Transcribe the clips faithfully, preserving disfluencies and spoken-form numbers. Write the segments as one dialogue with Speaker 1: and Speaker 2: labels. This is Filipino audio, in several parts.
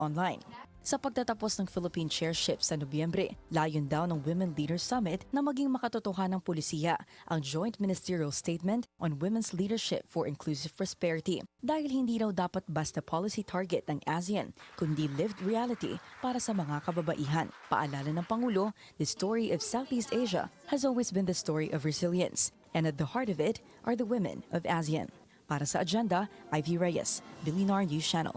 Speaker 1: online. Sa pagtatapos ng Philippine Chairship sa Nobyembre, layon daw ng Women Leaders Summit na maging makatotohanang pulisiya ang Joint Ministerial Statement on Women's Leadership for Inclusive Prosperity. Dahil hindi raw dapat basta policy target ng ASEAN, kundi lived reality para sa mga kababaihan. Paalala ng Pangulo, the story of Southeast Asia has always been the story of resilience, and at the heart of it are the women of ASEAN. Para sa Agenda, Ivy Reyes, Billionaire News Channel.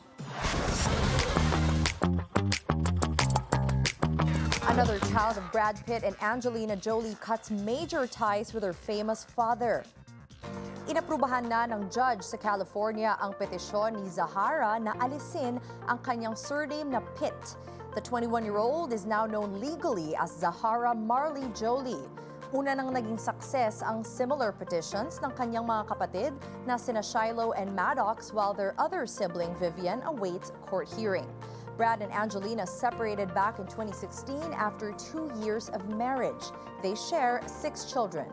Speaker 2: Another child of Brad Pitt and Angelina Jolie cuts major ties with her famous father. Inaprubahan na ng judge sa California ang petisyon ni Zahara na alisin ang kanyang surname na Pitt. The twenty-one-year-old is now known legally as Zahara Marley Jolie. Una nang naging success ang similar petitions ng kanyang mga kapatid na sina Shiloh and Maddox, while their other sibling Vivian awaits court hearing. Brad and Angelina separated back in twenty sixteen after two years of marriage. They share six children.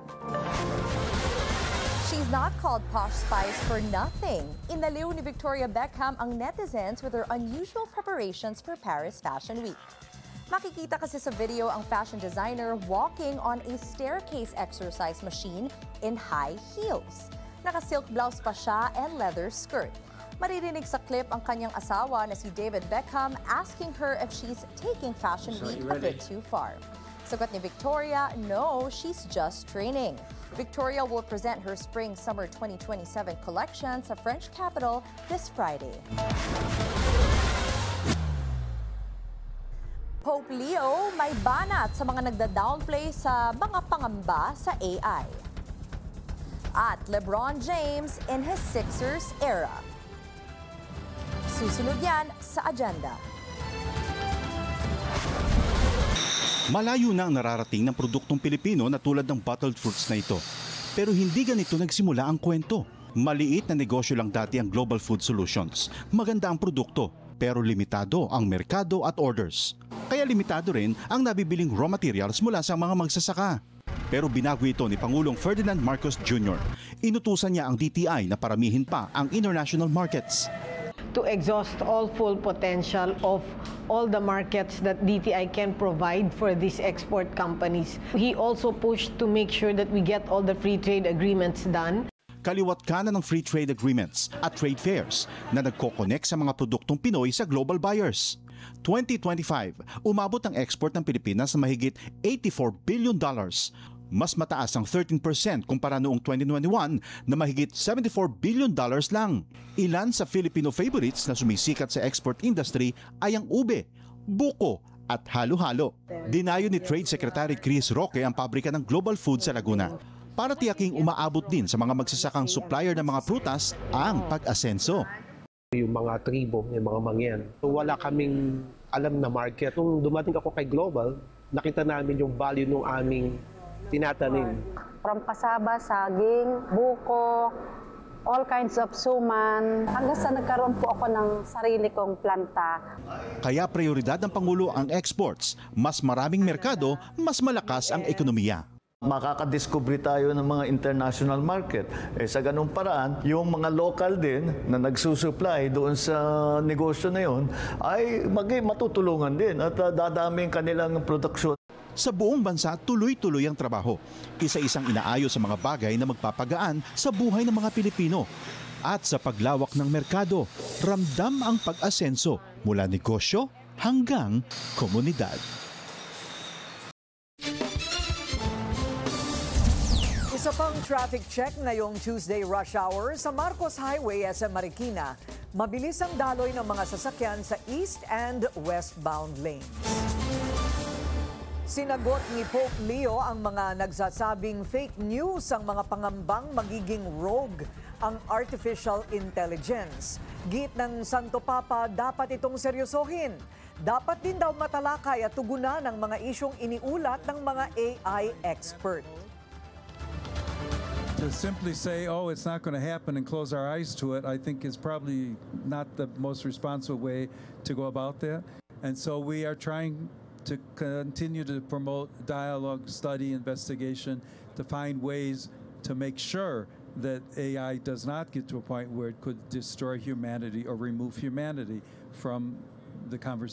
Speaker 2: She's not called Posh Spice for nothing. Inaliw ni Victoria Beckham ang netizens with her unusual preparations for Paris Fashion Week. Makikita kasi sa video ang fashion designer walking on a staircase exercise machine in high heels. Naka-silk blouse pa siya and leather skirt. Maririnig sa clip ang kanyang asawa na si David Beckham asking her if she's taking Fashion Week a bit too far. Sagot ni Victoria, no, she's just training. Victoria will present her Spring-Summer twenty twenty-seven collection sa French capital this Friday. Pope Leo may banat sa mga nagda-downplay sa mga pangamba sa A I. At LeBron James in his Sixers era. Susunod yan sa Agenda.
Speaker 3: Malayo na ang nararating ng produktong Pilipino na tulad ng bottled fruits na ito. Pero hindi ganito nagsimula ang kwento. Maliit na negosyo lang dati ang Global Food Solutions. Maganda ang produkto, pero limitado ang merkado at orders. Kaya limitado rin ang nabibiling raw materials mula sa mga magsasaka. Pero binago ito ni Pangulong Ferdinand Marcos Junior Inutusan niya ang D T I na paramihin pa ang international markets.
Speaker 4: To exhaust all full potential of all the markets that D T I can provide for these export companies. He also pushed to make sure that we get all the free trade agreements done.
Speaker 3: Kaliwat kanan ng free trade agreements at trade fairs na nagko-connect sa mga produktong Pinoy sa global buyers. twenty twenty-five, umabot ang export ng Pilipinas na mahigit eighty-four billion dollars. Mas mataas ang thirteen percent kumpara noong twenty twenty-one na mahigit seventy-four billion dollars lang. Ilan sa Filipino favorites na sumisikat sa export industry ay ang ube, buko at halo-halo. Dinayo ni Trade Secretary Chris Roque ang pabrika ng Global Food sa Laguna para tiyaking umaabot din sa mga magsasakang supplier ng mga prutas ang pag-asenso.
Speaker 5: Yung mga tribo, yung mga mangyan. So wala kaming alam na market. Nung dumating ako kay Global, nakita namin yung value ng aming tinatanim.
Speaker 6: From kasaba, saging, buko, all kinds of suman. Hanggang sa nagkaroon po ako ng sarili kong planta.
Speaker 3: Kaya prioridad ng Pangulo ang exports. Mas maraming merkado, mas malakas ang ekonomiya.
Speaker 7: Makakadiscover tayo ng mga international market. Eh, sa ganung paraan, yung mga local din na nagsusupply doon sa negosyo na yun ay mag- matutulungan din at uh, dadami ang kanilang produksyon.
Speaker 3: Sa buong bansa, tuloy-tuloy ang trabaho. Isa-isang inaayos sa mga bagay na magpapagaan sa buhay ng mga Pilipino. At sa paglawak ng merkado, ramdam ang pag-asenso mula negosyo hanggang komunidad.
Speaker 8: Isa pang traffic check ngayong Tuesday rush hour sa Marcos Highway S M Marikina. Mabilis ang daloy ng mga sasakyan sa east and westbound lanes. Sinagot ni Pope Leo ang mga nagsasabing fake news ang mga pangambang magiging rogue ang artificial intelligence. Git ng Santo Papa, dapat itong seryosohin. Dapat din daw matalakay at tugunan ang mga isyong iniulat ng mga A I expert.
Speaker 9: To simply say, oh, it's not going to happen and close our eyes to it, I think is probably not the most responsible way to go about that. And so we are trying to continue to promote dialogue, study, investigation, to find ways to make sure that A I does not get to a point where it could destroy humanity or remove humanity from the conversation.